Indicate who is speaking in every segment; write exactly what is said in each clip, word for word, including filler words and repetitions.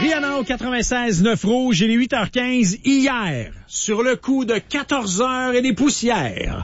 Speaker 1: Rihanna au quatre-vingt-seize neuf Rouge, il est huit heures quinze. Hier, sur le coup de quatorze heures et des poussières,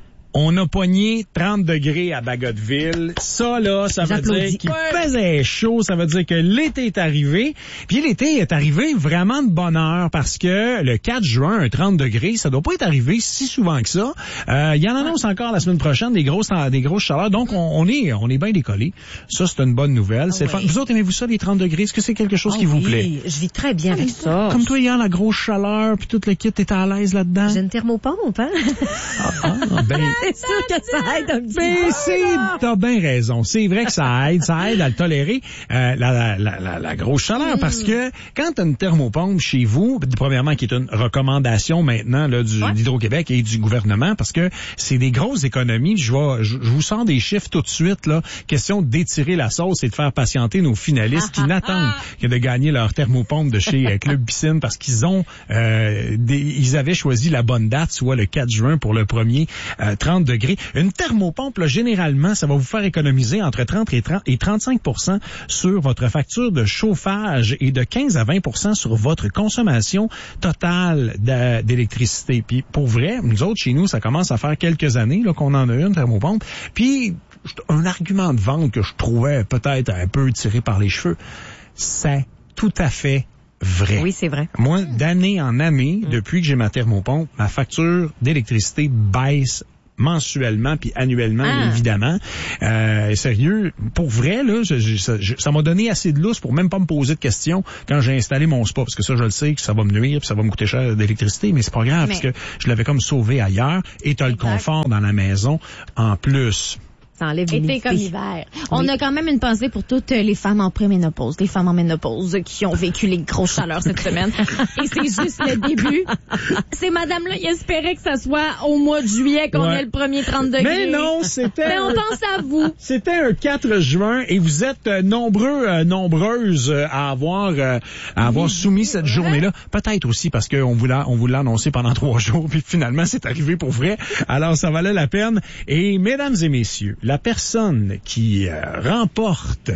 Speaker 1: on a pogné trente degrés à Bagotville. Ça, là, ça veut dire qu'il faisait chaud. Ça veut dire que l'été est arrivé. Puis l'été est arrivé vraiment de bonne heure parce que le quatre juin, un trente degrés, ça doit pas être arrivé si souvent que ça. Euh, il y en annonce encore la semaine prochaine des grosses, des grosses chaleurs. Donc, on, on est, on est bien décollés. Ça, c'est une bonne nouvelle. C'est
Speaker 2: oui.
Speaker 1: Vous autres, aimez-vous ça, les trente degrés? Est-ce que c'est quelque chose oh qui vous
Speaker 2: oui.
Speaker 1: plaît?
Speaker 2: Je vis très bien avec ça.
Speaker 1: Comme toi, hier, la grosse chaleur, puis tout le kit, t'étais à l'aise là-dedans?
Speaker 2: J'ai une thermopompe, hein?
Speaker 1: Ah, ah, ben...
Speaker 2: C'est sûr que ça aide un petit
Speaker 1: Ben,
Speaker 2: peu.
Speaker 1: c'est, t'as bien raison. C'est vrai que ça aide, ça aide à le tolérer, euh, la, la, la, la grosse chaleur, mm. parce que quand t'as une thermopompe chez vous, premièrement, qui est une recommandation maintenant là du ouais. d'Hydro-Québec et du gouvernement, parce que c'est des grosses économies. Je vais, je, je vous sors des chiffres tout de suite là. Question d'étirer la sauce et de faire patienter nos finalistes qui n'attendent que de gagner leur thermopompe de chez euh, Club Piscine, parce qu'ils ont, euh, des, ils avaient choisi la bonne date, soit le quatre juin pour le premier euh, trente degrés. Une thermopompe, là, généralement, ça va vous faire économiser entre trente et trente-cinq pour cent sur votre facture de chauffage et de quinze à vingt pour cent sur votre consommation totale d'électricité. Puis pour vrai, nous autres, chez nous, ça commence à faire quelques années là, qu'on en a une thermopompe. Puis un argument de vente que je trouvais peut-être un peu tiré par les cheveux, c'est tout à fait vrai.
Speaker 2: Oui, c'est vrai.
Speaker 1: Moi, d'année en année, mmh. depuis que j'ai ma thermopompe, ma facture d'électricité baisse mensuellement puis annuellement, ah. évidemment. Euh, sérieux, pour vrai, là, je, je, ça, je, ça m'a donné assez de lousse pour même pas me poser de questions quand j'ai installé mon spa, parce que ça, je le sais que ça va me nuire puis ça va me coûter cher d'électricité, mais c'est pas grave, mais... parce que je l'avais comme sauvé ailleurs et t'as exact. Le confort dans la maison en plus.
Speaker 2: Ça enlève
Speaker 3: été comme hiver. On oui. a quand même une pensée pour toutes les femmes en préménopause, les femmes en ménopause qui ont vécu les grosses chaleurs cette semaine. Et c'est juste le début. Ces madames-là, ils espéraient que ça soit au mois de juillet qu'on ouais. ait le premier trente degrés.
Speaker 1: Mais non, c'était...
Speaker 3: Mais on pense à vous.
Speaker 1: C'était un quatre juin et vous êtes euh, nombreux, euh, nombreuses euh, à avoir, euh, à avoir oui. soumis cette journée-là. Peut-être aussi parce qu'on vous l'a, on vous l'a annoncé pendant trois jours puis finalement c'est arrivé pour vrai. Alors ça valait la peine. Et mesdames et messieurs, la personne qui euh, remporte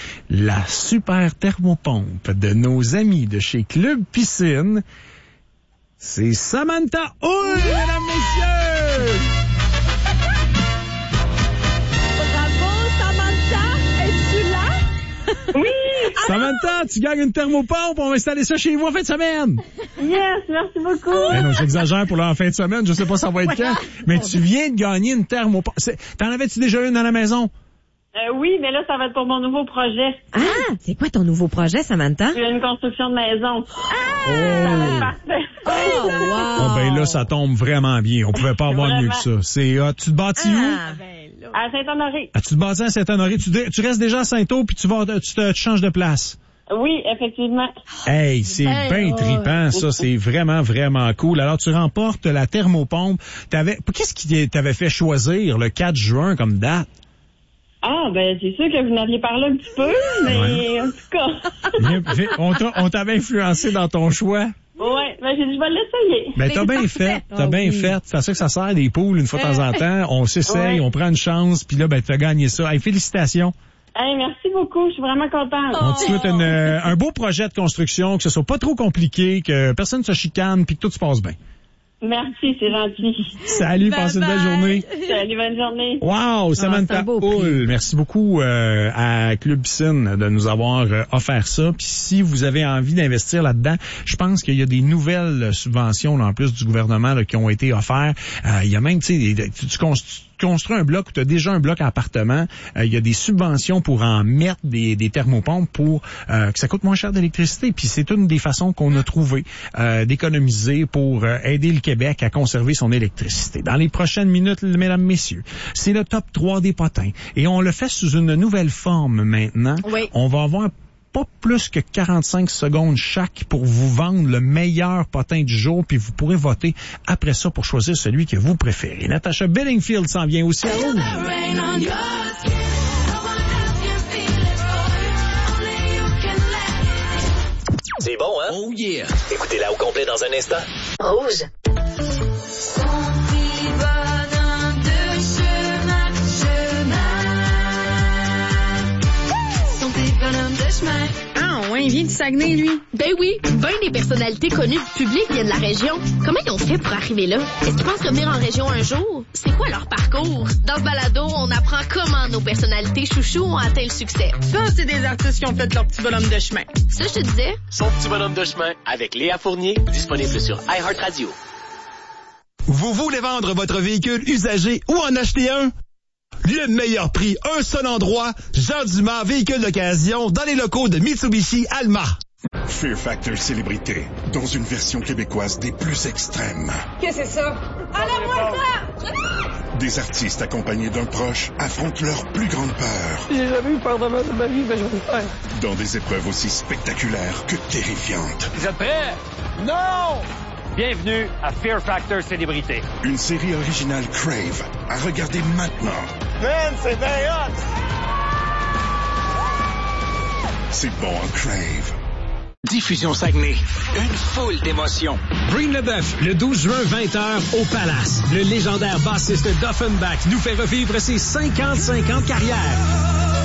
Speaker 1: la super thermopompe de nos amis de chez Club Piscine, c'est Samantha Hull, mesdames, messieurs!
Speaker 3: Bravo, Samantha! Es-tu là?
Speaker 4: Oui!
Speaker 1: Samantha, tu gagnes une thermopompe, on va installer ça chez vous en fin de semaine.
Speaker 4: Yes, merci beaucoup.
Speaker 1: Ben non, j'exagère pour la fin de semaine, je sais pas ça va être quand, mais tu viens de gagner une thermopompe. T'en avais-tu déjà une dans la maison?
Speaker 4: Euh, oui, mais là, ça va être pour mon nouveau projet.
Speaker 2: Ah! C'est quoi ton nouveau projet, Samantha?
Speaker 4: C'est une construction de maison.
Speaker 2: Ah!
Speaker 4: Oh. Ça va être parfait.
Speaker 2: Oh, wow!
Speaker 1: Oh, ben là, ça tombe vraiment bien. On pouvait pas avoir vraiment mieux que ça. C'est, ah, tu te bâtis
Speaker 2: ah,
Speaker 1: où?
Speaker 2: Ben là.
Speaker 4: À Saint-Honoré.
Speaker 1: Ah, tu te bâtis à Saint-Honoré. Tu, tu restes déjà à Saint-Aude puis tu vas, tu te tu changes de place.
Speaker 4: Oui, effectivement.
Speaker 1: Hey, c'est hey, bien oh. trippant, ça. C'est vraiment, vraiment cool. Alors, tu remportes la thermopompe. T'avais, qu'est-ce qui t'avait fait choisir le quatre juin comme date?
Speaker 4: Ah, ben, c'est sûr que vous n'aviez parlé un petit peu, mais ouais. en tout cas.
Speaker 1: on, t'a, on t'avait influencé dans ton choix?
Speaker 4: Ouais, ben, j'ai dit, je vais l'essayer.
Speaker 1: Ben, t'as bien fait. T'as oh, bien oui. fait. C'est à ça que ça sert, des poules, une fois de temps en temps. On s'essaye, ouais. on prend une chance, puis là, ben, t'as gagné ça. Hey, félicitations.
Speaker 4: Hey, merci beaucoup, je suis vraiment contente.
Speaker 1: On te souhaite une, euh, un beau projet de construction, que ce soit pas trop compliqué, que personne ne se chicane, puis que tout se passe bien.
Speaker 4: Merci, c'est gentil.
Speaker 1: Salut, passe une belle journée.
Speaker 4: Salut, bonne journée.
Speaker 1: Wow, Samantha Hull. Merci beaucoup euh, à Club Piscine de nous avoir euh, offert ça. Puis si vous avez envie d'investir là-dedans, je pense qu'il y a des nouvelles subventions là, en plus du gouvernement là, qui ont été offertes. Euh, il y a même, tu sais, tu, tu construis construis un bloc, tu as déjà un bloc à appartement, il euh, y a des subventions pour en mettre des, des thermopompes pour euh, que ça coûte moins cher d'électricité. Puis c'est une des façons qu'on a trouvé euh, d'économiser pour euh, aider le Québec à conserver son électricité. Dans les prochaines minutes, mesdames, messieurs, c'est le top trois des potins. Et on le fait sous une nouvelle forme maintenant.
Speaker 2: Oui.
Speaker 1: On va avoir pas plus que quarante-cinq secondes chaque pour vous vendre le meilleur potin du jour, puis vous pourrez voter après ça pour choisir celui que vous préférez. Natasha Bedingfield s'en vient aussi à Rouge.
Speaker 5: C'est bon, hein? Oh yeah! Écoutez-la au complet dans un instant.
Speaker 6: Rouge.
Speaker 2: Ah oui,
Speaker 6: il vient du Saguenay, lui.
Speaker 7: Ben oui, ben des personnalités connues du public viennent de la région. Comment ils ont fait pour arriver là? Est-ce qu'ils pensent revenir en région un jour? C'est quoi leur parcours? Dans le balado, on apprend comment nos personnalités chouchous ont atteint le succès.
Speaker 6: Ça, c'est des artistes qui ont fait leur petit bonhomme de chemin.
Speaker 7: Ça, je te disais.
Speaker 5: Son petit bonhomme de chemin avec Léa Fournier, disponible sur iHeartRadio.
Speaker 8: Vous voulez vendre votre véhicule usagé ou en acheter un? Le meilleur prix, un seul endroit, Jean Dumas, véhicule d'occasion, dans les locaux de Mitsubishi Alma.
Speaker 9: Fear Factor Célébrité, dans une version québécoise des plus extrêmes.
Speaker 6: Qu'est-ce que c'est ça? Allez-moi ça!
Speaker 9: Des artistes accompagnés d'un proche affrontent leur plus grande peur.
Speaker 10: J'ai jamais eu peur de ma vie, mais je vais le faire.
Speaker 9: Dans des épreuves aussi spectaculaires que terrifiantes.
Speaker 11: Vous êtes prêts? Non! Bienvenue à Fear Factor Célébrité.
Speaker 9: Une série originale Crave à regarder maintenant.
Speaker 11: Man, c'est bien hot!
Speaker 9: C'est bon en Crave.
Speaker 12: Diffusion Saguenay. Une foule d'émotions.
Speaker 13: Breen Leboeuf, le douze juin, vingt heures, au Palace. Le légendaire bassiste d'Offenbach nous fait revivre ses cinquante-cinq ans de carrière.